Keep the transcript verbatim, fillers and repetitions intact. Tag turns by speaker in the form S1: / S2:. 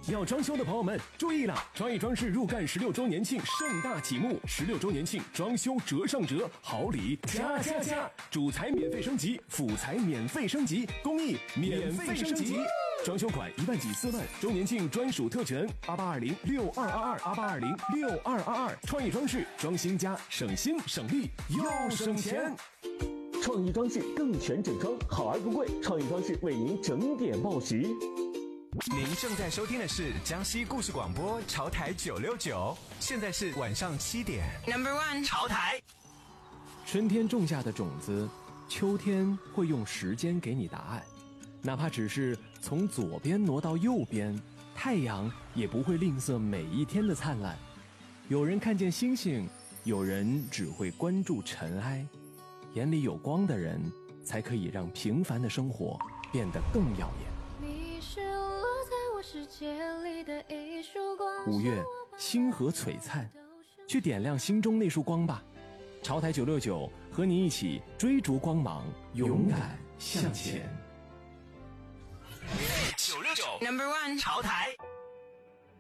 S1: 要装修的朋友们注意了，创意装饰入干十六周年庆盛大启幕，十六周年庆装修折上折，好礼加加加，主材免费升级，辅材免费升级，工艺免费升级，装修款一万起四万，周年庆专属特权八八二零六二二二八八二零六二二二，创意装饰装新家，省心省力又省钱。
S2: 创意装饰更全整装，好而不贵。创意装饰为您整点报时。
S3: 您正在收听的是江西故事广播潮台九六九，现在是晚上七点。
S4: Number one，
S3: 潮台。
S1: 春天种下的种子，秋天会用时间给你答案。哪怕只是从左边挪到右边，太阳也不会吝啬每一天的灿烂。有人看见星星，有人只会关注尘埃。眼里有光的人，才可以让平凡的生活变得更耀眼。
S5: 你是落在我世界里的一束光。
S1: 五月，星河璀璨，去点亮心中那束光吧。潮台九六九和你一起追逐光芒，勇敢向前。
S3: 九六九
S4: Number one，
S3: 潮台。